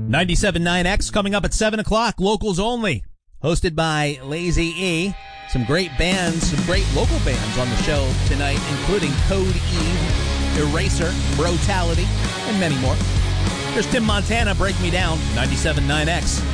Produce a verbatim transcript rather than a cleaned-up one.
ninety-seven point nine X coming up at seven o'clock, locals only, hosted by Lazy E. Some great bands, some great local bands on the show tonight, including Code Eve, Eraser, Brutality, and many more. Here's Tim Montana, Break Me Down, ninety-seven point nine X.